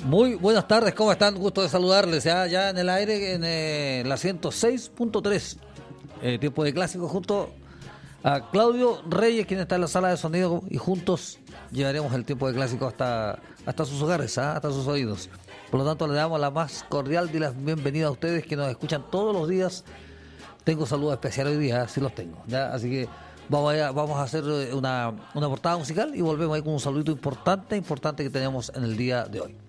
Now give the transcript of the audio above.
Muy buenas tardes, ¿cómo están? Gusto de saludarles. Ya en el aire, en la 106.3, tiempo de clásico, junto a Claudio Reyes, quien está en la sala de sonido, y juntos llevaremos el tiempo de clásico hasta sus hogares, hasta sus oídos. Por lo tanto, le damos la más cordial de las bienvenidas a ustedes que nos escuchan todos los días. Tengo saludos especiales hoy día, sí los tengo, ¿ya? Así que vamos a hacer una portada musical y volvemos ahí con un saludito importante que tenemos en el día de hoy.